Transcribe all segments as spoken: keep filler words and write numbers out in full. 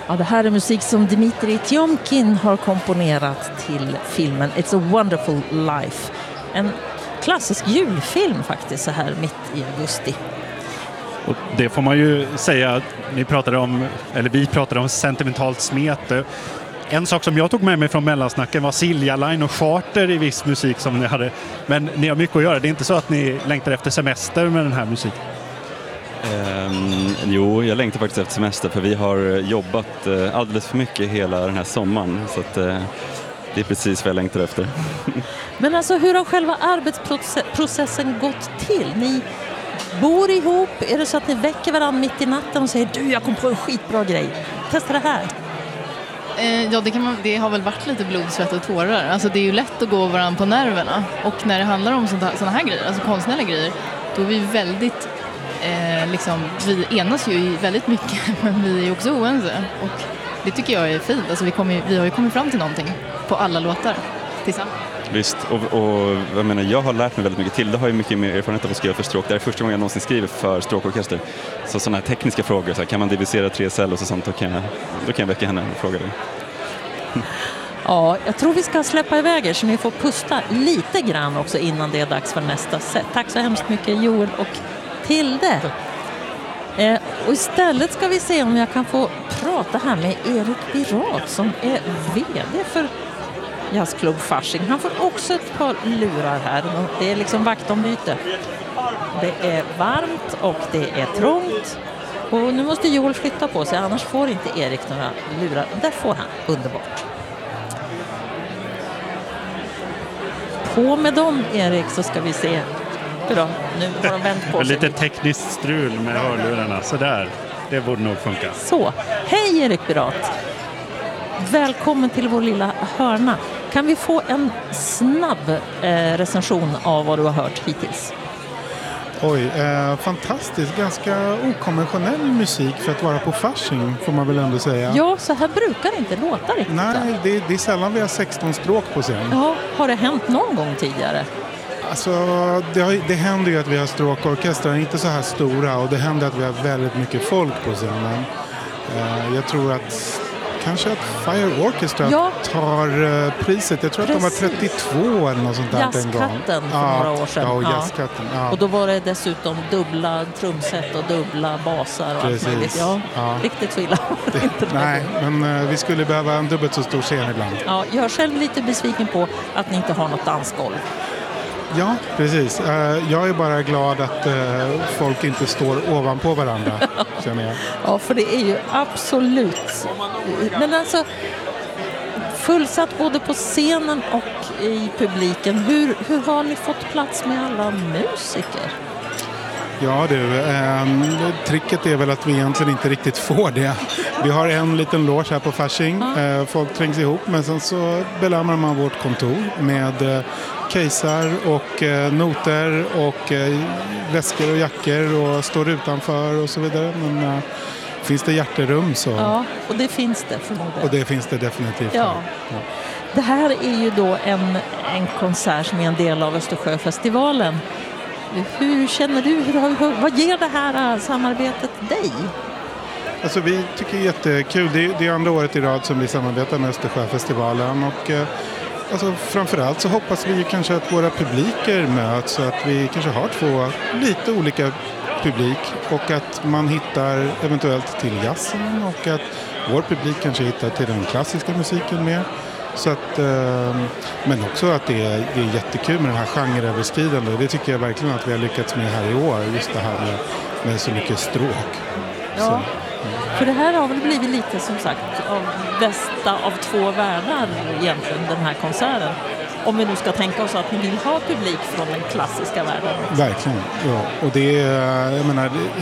Ja, det här är musik som Dmitri Tiomkin har komponerat till filmen It's a Wonderful Life. En klassisk julfilm faktiskt så här mitt i augusti. Och det får man ju säga, ni pratade om, eller vi pratade om sentimentalt smete. En sak som jag tog med mig från mellansnacken var Silja Line och charter i viss musik som ni hade. Men ni har mycket att göra. Det är inte så att ni längtar efter semester med den här musiken? Um, jo, jag längtar faktiskt efter semester för vi har jobbat uh, alldeles för mycket hela den här sommaren. Så att, uh, det är precis vad jag längtar efter. Men alltså hur har själva arbetsprocessen gått till? Ni bor ihop, är det så att ni väcker varandra mitt i natten och säger du, jag kom på en skitbra grej, testa det här? Eh, ja, det, kan man, det har väl varit lite blod, svett och tårar. Alltså det är ju lätt att gå varandra på nerverna. Och när det handlar om sådana här grejer, alltså konstnärliga grejer, då är vi väldigt, eh, liksom, vi enas ju väldigt mycket, men vi är ju också oense. Och det tycker jag är fint. Alltså vi, kommer, vi har ju kommit fram till någonting på alla låtar tillsammans. Visst, och, och jag menar, jag har lärt mig väldigt mycket till. Det har ju mycket mer erfarenhet av att skriva för stråk. Det är första gången jag någonsin skriver för stråkorkester. Så sådana här tekniska frågor, så här, kan man divisera tre cells och sånt, då kan jag, då kan jag väcka henne och fråga det. Ja, jag tror vi ska släppa iväg er så ni får pusta lite grann också innan det är dags för nästa set. Tack så hemskt mycket Joel och Tilde. Eh, och istället ska vi se om jag kan få prata här med Erik Birat som är vd för Jazzklubb Fasching. Han får också ett par lurar här. Det är liksom vaktombyte. Det är varmt och det är trångt. Och nu måste Joel flytta på sig, annars får inte Erik några lurar. Där får han, underbart. På med dem, Erik, så ska vi se. Bra, nu har de vänt på sig. Lite tekniskt strul med hörlurarna, så där. Det borde nog funka. Så, hej Erik Birat. Välkommen till vår lilla hörna. Kan vi få en snabb eh, recension av vad du har hört hittills? Oj, eh, fantastiskt. Ganska okonventionell musik för att vara på Fasching, får man väl ändå säga. Ja, så här brukar det inte låta riktigt. Nej, det, det är sällan vi har sexton stråk på scen. Ja, har det hänt någon gång tidigare? Alltså, det, har, det händer ju att vi har stråkorkestrar, inte så här stora, och det händer att vi har väldigt mycket folk på scenen. Eh, jag tror att kanske att Fire Orchestra ja. tar uh, priset. Jag tror Precis. att de var trettiotvå eller något sånt där en gång. Jazzkatten för ja, några år sedan. Ja, och ja. jazzkatten. Ja. Och då var det dessutom dubbla trumset och dubbla basar och Precis. allt möjligt. Ja, ja. Riktigt så illa. Det, nej, men uh, vi skulle behöva en dubbelt så stor scen ibland. Ja, jag är själv lite besviken på att ni inte har något dansgolv. Ja, precis. Uh, jag är bara glad att uh, folk inte står ovanpå varandra, känner jag. Ja, för det är ju absolut... Men alltså, fullsatt både på scenen och i publiken. Hur, hur har ni fått plats med alla musiker? Ja du, eh, tricket är väl att vi egentligen inte riktigt får det. Vi har en liten loge här på Fasching. Ja. Eh, folk trängs ihop, men sen så belämnar man vårt kontor med eh, casear och eh, noter och eh, väskor och jackor och står utanför och så vidare. Men eh, finns det hjärterum så... Ja, och det finns det förmodligen. Och det finns det definitivt. Ja. Ja. Det här är ju då en, en konsert som är en del av Östersjöfestivalen. Hur känner du? Hur, hur, vad ger det här samarbetet dig? Alltså vi tycker det är jättekul. Det är, det är andra året i rad som vi samarbetar med Östersjöfestivalen. Och eh, alltså, framförallt så hoppas vi ju kanske att våra publiker möts. Så att vi kanske har två lite olika publik. Och att man hittar eventuellt till jazzen. Och att vår publik kanske hittar till den klassiska musiken med. Så att, eh, men också att det är, det är jättekul med den här genreöverskridande. Det tycker jag verkligen att vi har lyckats med här i år. Just det här med, med så mycket stråk. Ja, så, för det här har väl blivit lite som sagt av bästa av två världar egentligen, den här konserten. Om vi nu ska tänka oss att ni vill ha publik från den klassiska världen. Verkligen, ja. Och det är, jag menar... Det,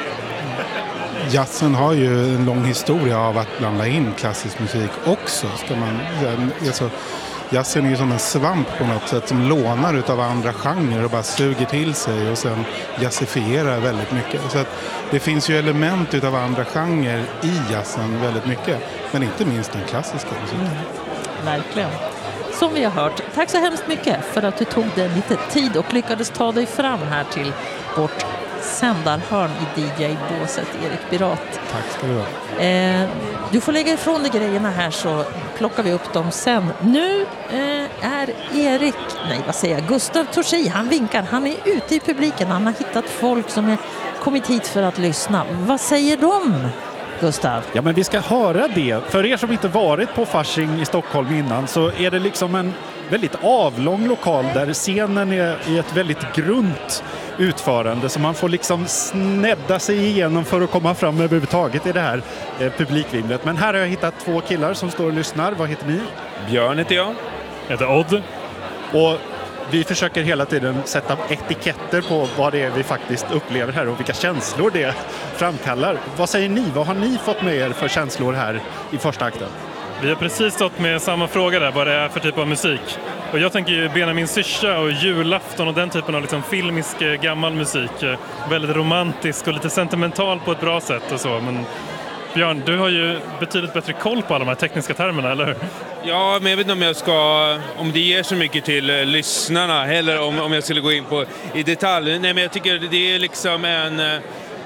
jazzen har ju en lång historia av att blanda in klassisk musik också. Ska man, alltså, jazzen är ju som en svamp på något sätt som lånar utav andra genrer och bara suger till sig och sen jazzifierar väldigt mycket. Så att det finns ju element utav andra genrer i jazzen väldigt mycket. Men inte minst den klassiska musiken. Mm, verkligen. Som vi har hört, tack så hemskt mycket för att du tog dig lite tid och lyckades ta dig fram här till vårt sändarhörn i D J-båset, Erik Birat. Tack ska du ha. Eh, du får lägga ifrån dig grejerna här så plockar vi upp dem sen. Nu eh, är Erik, nej vad säger jag, Gustav Torsi, han vinkar, han är ute i publiken, han har hittat folk som är kommit hit för att lyssna. Vad säger de, Gustav? Ja, men vi ska höra det. För er som inte varit på Fasching i Stockholm innan så är det liksom en väldigt avlång lokal där scenen är i ett väldigt grunt utförande så man får liksom snedda sig igenom för att komma fram överhuvudtaget i det här eh, publikvimlet. Men här har jag hittat två killar som står och lyssnar. Vad heter ni? Björn heter jag. Jag heter Odd. Och vi försöker hela tiden sätta etiketter på vad det är vi faktiskt upplever här och vilka känslor det framkallar. Vad säger ni? Vad har ni fått med er för känslor här i första akten? Vi har precis stått med samma fråga där, vad det är för typ av musik. Och jag tänker ju Benjamin Syrsa och julafton och den typen av liksom filmisk gammal musik. Väldigt romantisk och lite sentimental på ett bra sätt och så. Men Björn, du har ju betydligt bättre koll på alla de här tekniska termerna, eller hur? Ja, men jag vet inte om jag ska, om det ger så mycket till uh, lyssnarna eller om, om jag skulle gå in på i detalj. Nej, men jag tycker det är liksom en... Uh,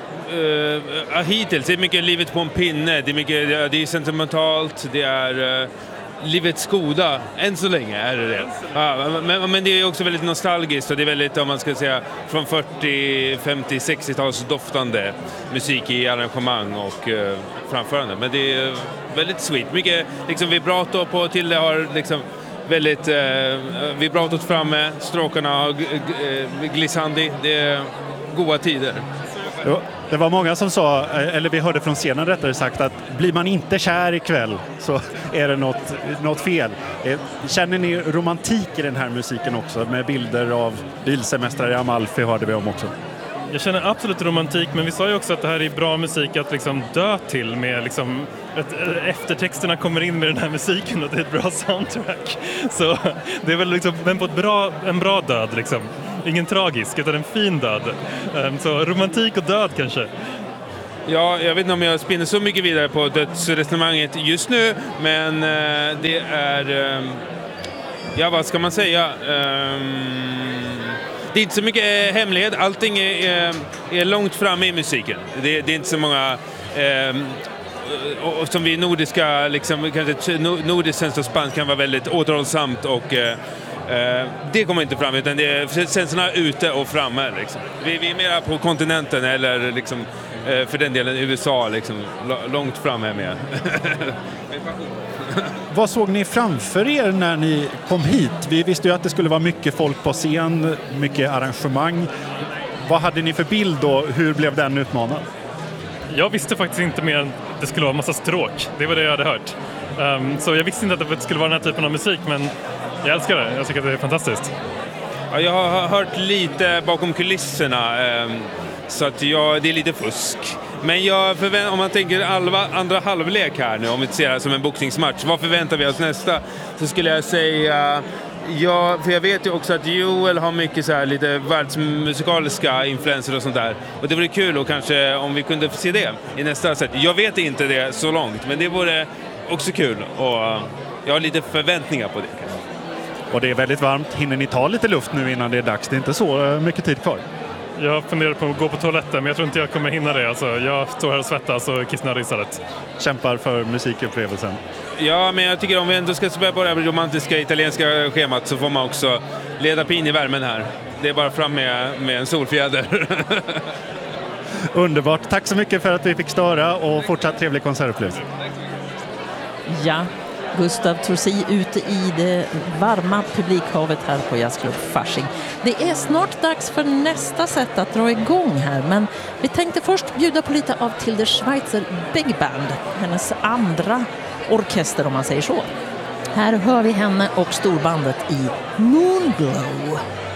uh, hittills, det är mycket livet på en pinne. Det är mycket, det är sentimentalt, det är... Uh, livets goda, än så länge är det det. Ja, men, men det är också väldigt nostalgiskt och det är väldigt, om man ska säga, från fyrtio, femtio, sextio-tals doftande musik i arrangemang och uh, framförande. Men det är väldigt sweet. Mycket liksom vibrato på till det har liksom väldigt uh, vibratot framme, stråkarna och uh, glissandi. Det är goda tider. Jo, det var många som sa, eller vi hörde från scenen rättare sagt, att blir man inte kär ikväll så är det något, något fel. Känner ni romantik i den här musiken också? Med bilder av bilsemestrar i Amalfi hörde vi om också. Jag känner absolut romantik, men vi sa ju också att det här är bra musik att liksom dö till med liksom, att eftertexterna kommer in med den här musiken och det är ett bra soundtrack. Så det är väl liksom, men på ett bra, en bra död liksom. Ingen tragisk, utan en fin död. Så romantik och död kanske. Ja, jag vet inte om jag spinner så mycket vidare på dödsresonemanget just nu, men det är... Ja, vad ska man säga? Det är inte så mycket hemlighet. Allting är, är långt framme i musiken. Det, det är inte så många... Och som vi nordiska, liksom, kanske nordiskt svensk och spansk kan vara väldigt återhållsamt och... Uh, det kommer inte fram, utan det är sensorna ute och framme liksom. vi, vi är mera på kontinenten eller liksom, uh, för den delen U S A liksom, långt framme med. Vad såg ni framför er när ni kom hit? Vi visste ju att det skulle vara mycket folk på scen, mycket arrangemang. Vad hade ni för bild då? Hur blev den utmanad? Jag visste faktiskt inte mer än att det skulle vara en massa stråk. Det var det jag hade hört. Um, så jag visste inte att det skulle vara den här typen av musik, men jag älskar det. Jag tycker att det är fantastiskt. Ja, jag har hört lite bakom kulisserna, så att jag, det är lite fusk. Men jag förvänt, om man tänker alva, andra halvlek här nu, om vi ser det som en boxningsmatch, vad förväntar vi oss nästa? Så skulle jag säga, ja, för jag vet ju också att Joel har mycket så här lite världsmusikaliska influenser och sånt där. Och det vore kul och kanske om vi kunde se det i nästa sätt. Jag vet inte det så långt, men det vore också kul och jag har lite förväntningar på det. Och det är väldigt varmt. Hinner ni ta lite luft nu innan det är dags? Det är inte så mycket tid kvar. Jag funderar på att gå på toaletten, men jag tror inte jag kommer hinna det. Alltså, jag står här och svettas och kissnödig istället. Kämpar för musikupplevelsen. Ja, men jag tycker om vi ändå ska börja på det romantiska italienska schemat så får man också leda pin i värmen här. Det är bara fram med, med en solfjäder. Underbart. Tack så mycket för att vi fick störa och fortsatt trevlig konsertupplevelse. Ja, Gustav Torsi ute i det varma publikhavet här på Jazzklubb Fasching. Det är snart dags för nästa sätt att dra igång här, men vi tänkte först bjuda på lite av Tilde Schweitzer Big Band, hennes andra orkester om man säger så. Här hör vi henne och storbandet i Moonglow.